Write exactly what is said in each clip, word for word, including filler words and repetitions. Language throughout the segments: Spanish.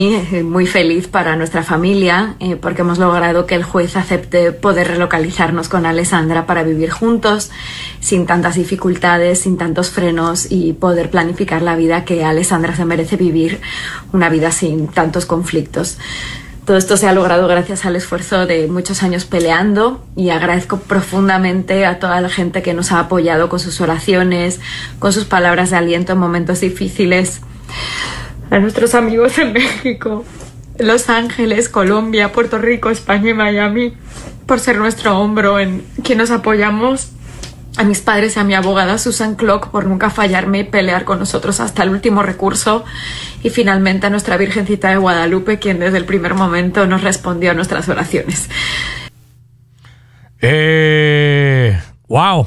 Muy feliz para nuestra familia eh, porque hemos logrado que el juez acepte poder relocalizarnos con Alessandra para vivir juntos sin tantas dificultades, sin tantos frenos y poder planificar la vida que Alessandra se merece vivir, una vida sin tantos conflictos. Todo esto se ha logrado gracias al esfuerzo de muchos años peleando y agradezco profundamente a toda la gente que nos ha apoyado con sus oraciones, con sus palabras de aliento en momentos difíciles. A nuestros amigos en México, Los Ángeles, Colombia, Puerto Rico, España y Miami, por ser nuestro hombro en quien nos apoyamos. A mis padres y a mi abogada Susan Clock por nunca fallarme y pelear con nosotros hasta el último recurso. Y finalmente a nuestra Virgencita de Guadalupe, quien desde el primer momento nos respondió a nuestras oraciones. Eh, wow.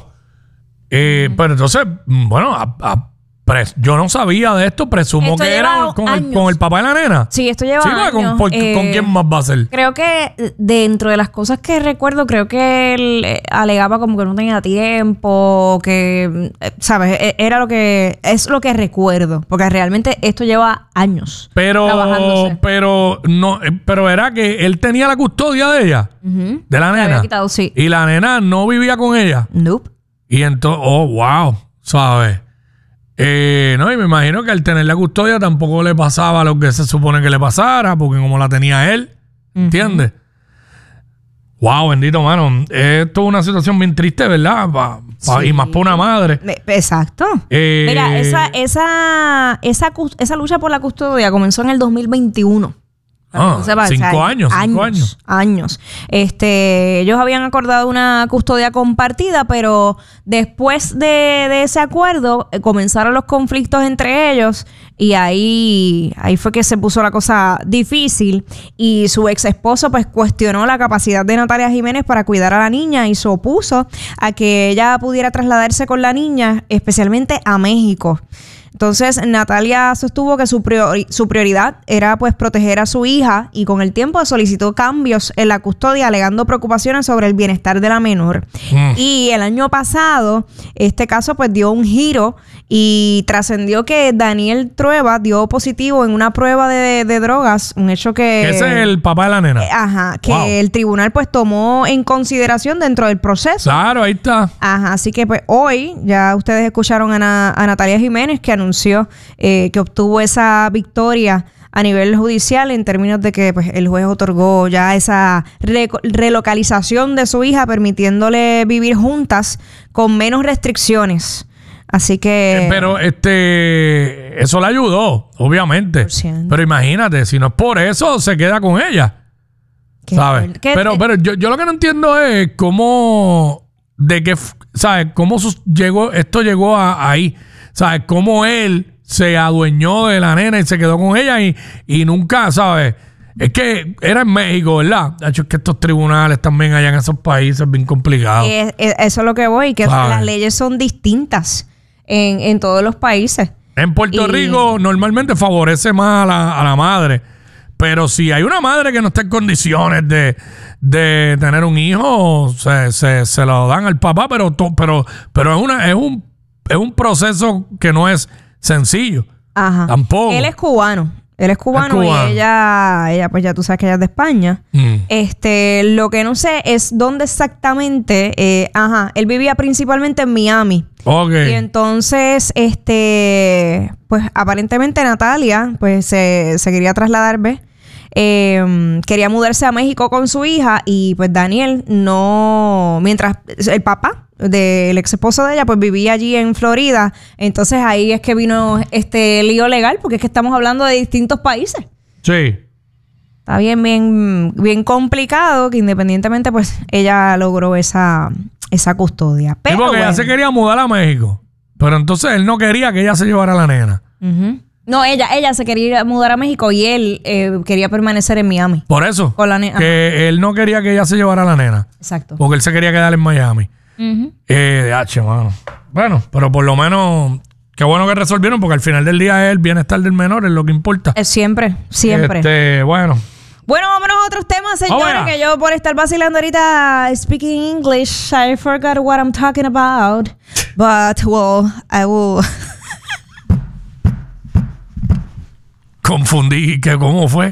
Eh, mm. Pero entonces, bueno, a, a Pres, yo no sabía de esto, presumo esto que era con el, con el papá de la nena. Sí, esto lleva sí, años. ¿Con, por, eh, ¿Con quién más va a ser? Creo que dentro de las cosas que recuerdo, creo que él alegaba como que no tenía tiempo, que, ¿sabes? Era lo que, es lo que recuerdo, porque realmente esto lleva años pero, trabajándose. Pero, no, pero era que él tenía la custodia de ella, uh-huh. de la nena. Había quitado, sí. Y la nena no vivía con ella. Nope. Y entonces, oh, wow, ¿sabes? Eh, no, y me imagino que al tener la custodia tampoco le pasaba lo que se supone que le pasara, porque como la tenía él, ¿entiendes? Uh-huh. Wow, bendito, mano. Esto es una situación bien triste, ¿verdad? Pa, pa, sí. Y más para una madre. Exacto. Eh, Mira, esa, esa, esa, esa lucha por la custodia comenzó en el dos mil veintiuno. Ah, sepa, cinco, o sea, años, años, cinco años. Años. Este, ellos habían acordado una custodia compartida, pero después de, de ese acuerdo eh, comenzaron los conflictos entre ellos y ahí, ahí fue que se puso la cosa difícil y su ex esposo pues cuestionó la capacidad de Natalia Jiménez para cuidar a la niña y se opuso a que ella pudiera trasladarse con la niña, especialmente a México. Entonces, Natalia sostuvo que su, priori- su prioridad era pues proteger a su hija y con el tiempo solicitó cambios en la custodia alegando preocupaciones sobre el bienestar de la menor. Mm. Y el año pasado, este caso pues dio un giro y trascendió que Daniel Trueba dio positivo en una prueba de, de drogas, un hecho que... Ese es el papá de la nena. Eh, ajá, que wow. el tribunal pues tomó en consideración dentro del proceso. Claro, ahí está. Ajá, así que pues hoy ya ustedes escucharon a, Na- a Natalia Jiménez que anunció eh, que obtuvo esa victoria a nivel judicial en términos de que pues el juez otorgó ya esa re- relocalización de su hija, permitiéndole vivir juntas con menos restricciones. Así que... Pero este eso le ayudó, obviamente. Pero imagínate, si no es por eso, se queda con ella. ¿Sabes? ¿Qué? Pero, pero yo, yo lo que no entiendo es cómo... De que, ¿sabes? Cómo sus, llegó, esto llegó a, ahí. ¿Sabes? Cómo él se adueñó de la nena y se quedó con ella y, y nunca, ¿sabes? Es que era en México, ¿verdad? De hecho, es que estos tribunales también allá en esos países bien complicados. Es, es, eso es lo que voy, que ¿sabes? Las leyes son distintas en, en todos los países. En Puerto y... Rico normalmente favorece más a la, a la madre. Pero si hay una madre que no está en condiciones de, de tener un hijo, se, se, se lo dan al papá, pero, to, pero, pero es, una, es, un, es un proceso que no es sencillo. Ajá. Tampoco. Él es cubano. Él es cubano, es cubano y ella, ella, pues ya tú sabes que ella es de España. Mm. Este, lo que no sé es dónde exactamente, eh, ajá, él vivía principalmente en Miami. Okay. Y entonces, este, pues aparentemente Natalia, pues se, se quería trasladar, ¿ves? Eh, quería mudarse a México con su hija y pues Daniel no, mientras el papá del ex esposo de ella pues vivía allí en Florida, entonces ahí es que vino este lío legal porque es que estamos hablando de distintos países. Sí. Está bien, bien, bien complicado que independientemente pues ella logró esa, esa custodia. Pero sí, porque bueno. ella se quería mudar a México, pero entonces él no quería que ella se llevara a la nena. Uh-huh. No, ella, ella se quería ir a mudar a México y él eh, quería permanecer en Miami. Por eso. Con la nena. Que él no quería que ella se llevara a la nena. Exacto. Porque él se quería quedar en Miami. Uh-huh. Eh, de H, mano. Bueno, pero por lo menos, qué bueno que resolvieron, porque al final del día es el bienestar del menor, es lo que importa. Es siempre, siempre. Este, bueno. Bueno, vámonos a otros temas, señores, oh, que yo por estar vacilando ahorita speaking English, I forgot what I'm talking about. But, well, I will... confundí que cómo fue.